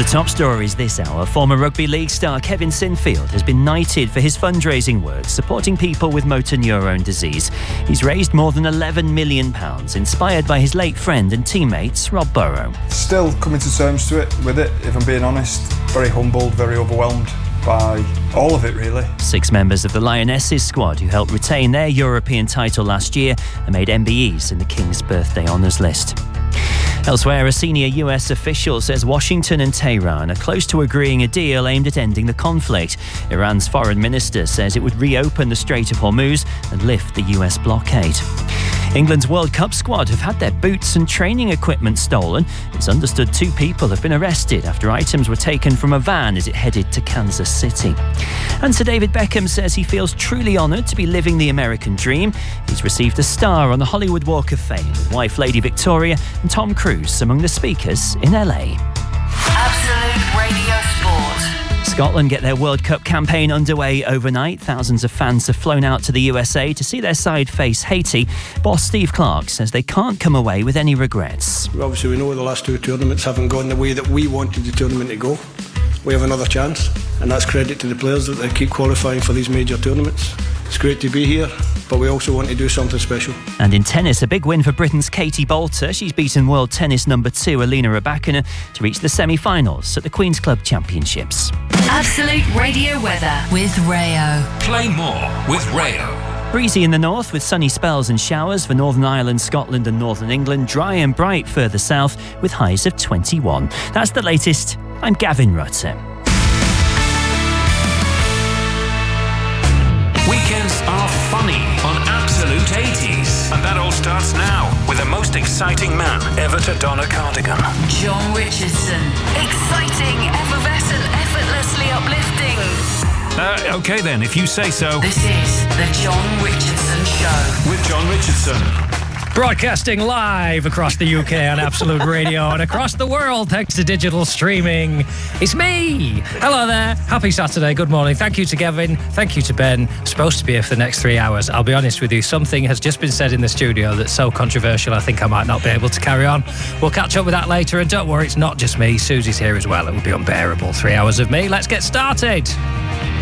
The top stories this hour. Former rugby league star Kevin Sinfield has been knighted for his fundraising work supporting people with motor neurone disease. He's raised more than £11 million, inspired by his late friend and teammates Rob Burrow. Still coming to terms with it, if I'm being honest. Very humbled, very overwhelmed by all of it, really. 6 members of the Lionesses squad who helped retain their European title last year are made MBEs in the King's Birthday Honours list. Elsewhere, a senior US official says Washington and Tehran are close to agreeing a deal aimed at ending the conflict. Iran's foreign minister says it would reopen the Strait of Hormuz and lift the US blockade. England's World Cup squad have had their boots and training equipment stolen. It's understood 2 people have been arrested after items were taken from a van as it headed to Kansas City. And Sir David Beckham says he feels truly honoured to be living the American dream. He's received a star on the Hollywood Walk of Fame with wife Lady Victoria and Tom Cruise among the speakers in LA. Absolute Radio Sport. Scotland get their World Cup campaign underway overnight. Thousands of fans have flown out to the USA to see their side face Haiti. Boss Steve Clarke says they can't come away with any regrets. Obviously, we know the last 2 tournaments haven't gone the way that we wanted the tournament to go. We have another chance, and that's credit to the players that they keep qualifying for these major tournaments. It's great to be here, but we also want to do something special. And in tennis, a big win for Britain's Katie Boulter. She's beaten world tennis number 2 Alina Rybakina to reach the semi-finals at the Queen's Club Championships. Absolute Radio weather with Rayo. Play more with Rayo. Breezy in the north with sunny spells and showers for Northern Ireland, Scotland and Northern England. Dry and bright further south with highs of 21. That's the latest. I'm Gavin Rutter. Weekends are funny on Absolute 80s. And that all starts now with the most exciting man ever to don a cardigan. John Richardson. Exciting, effervescent, effortlessly uplifting. Okay then, if you say so. This is the John Richardson Show. With John Richardson. Broadcasting live across the UK on Absolute Radio and across the world thanks to digital streaming. It's me. Hello there. Happy Saturday. Good morning. Thank you to Gavin. Thank you to Ben. Supposed to be here for the next 3 hours. I'll be honest with you, something has just been said in the studio that's so controversial I think I might not be able to carry on. We'll catch up with that later, and don't worry, it's not just me. Susie's here as well. It will be unbearable. 3 hours of me. Let's get started.